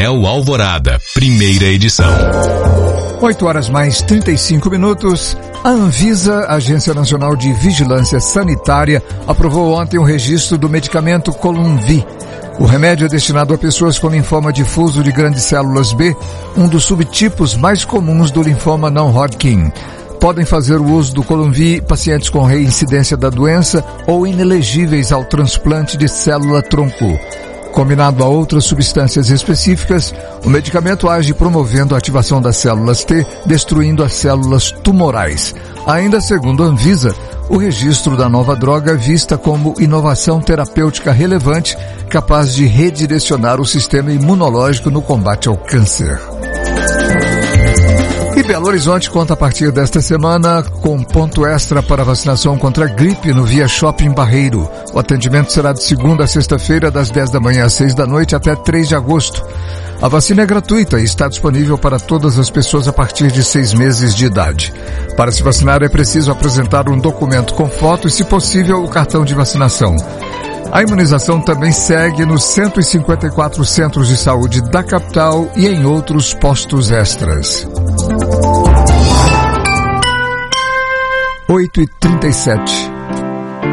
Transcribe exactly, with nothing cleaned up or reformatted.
Jornal Alvorada, primeira edição. oito horas mais trinta e cinco minutos. A Anvisa, Agência Nacional de Vigilância Sanitária, aprovou ontem o registro do medicamento Columvi. O remédio é destinado a pessoas com linfoma difuso de grandes células B, um dos subtipos mais comuns do linfoma não Hodgkin. Podem fazer o uso do Columvi pacientes com reincidência da doença ou inelegíveis ao transplante de célula-tronco. Combinado a outras substâncias específicas, o medicamento age promovendo a ativação das células T, destruindo as células tumorais. Ainda segundo a Anvisa, o registro da nova droga é vista como inovação terapêutica relevante, capaz de redirecionar o sistema imunológico no combate ao câncer. E Belo Horizonte conta a partir desta semana com ponto extra para vacinação contra a gripe no Via Shopping Barreiro. O atendimento será de segunda a sexta-feira, das dez da manhã às seis da noite até três de agosto. A vacina é gratuita e está disponível para todas as pessoas a partir de seis meses de idade. Para se vacinar é preciso apresentar um documento com foto e, se possível, o cartão de vacinação. A imunização também segue nos cento e cinquenta e quatro centros de saúde da capital e em outros postos extras. oito e trinta e sete.